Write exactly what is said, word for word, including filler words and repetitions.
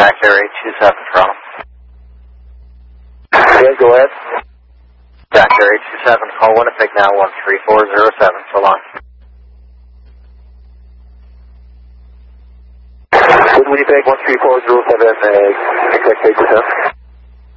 Jack Air eight two seven, Toronto. Yeah, go ahead. Jack Air eight two seven, call Winnipeg now, one three four zero seven, so long. Winnipeg one three four zero seven, uh, expect eight two seven.